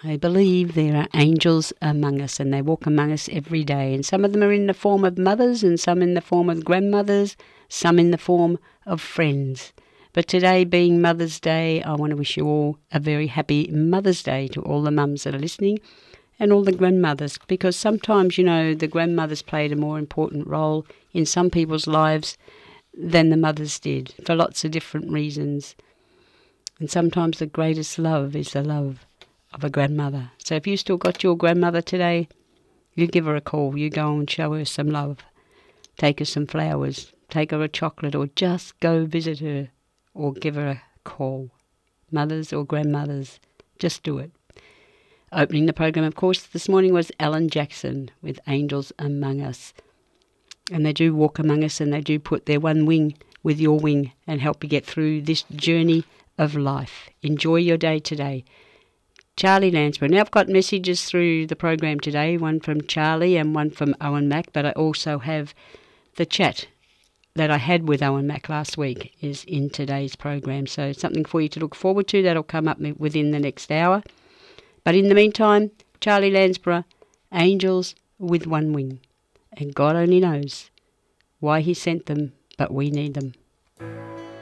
I believe there are angels among us, and they walk among us every day. And some of them are in the form of mothers, and some in the form of grandmothers, some in the form of friends. But today being Mother's Day, I want to wish you all a very happy Mother's Day to all the mums that are listening and all the grandmothers, because sometimes, you know, the grandmothers played a more important role in some people's lives than the mothers did for lots of different reasons. And sometimes the greatest love is the love of a grandmother. So if you still got your grandmother today, you give her a call. You go and show her some love. Take her some flowers. Take her a chocolate, or just go visit her or give her a call. Mothers or grandmothers, just do it. Opening the program, of course, this morning was Alan Jackson with Angels Among Us. And they do walk among us, and they do put their one wing with your wing and help you get through this journey of life. Enjoy your day today. Charlie Lansborough. Now I've got messages through the program today, one from Charlie and one from Owen Mack, but I also have the chat that I had with Owen Mack last week is in today's program. So something for you to look forward to. That'll come up within the next hour. But in the meantime, Charlie Lansborough, Angels with One Wing. And God only knows why he sent them, but we need them.